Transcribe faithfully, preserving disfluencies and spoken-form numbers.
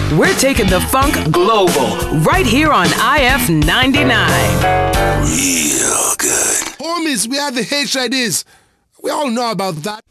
We're taking the funk global right here on I F ninety-nine. Real good. Homies, we have the H I Ds. We all know about that.